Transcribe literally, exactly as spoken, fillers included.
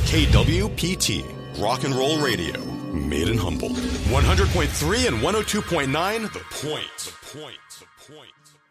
K W P T, Rock and Roll Radio, made in Humboldt. one hundred point three and one oh two point nine, The Point. The Point. The Point.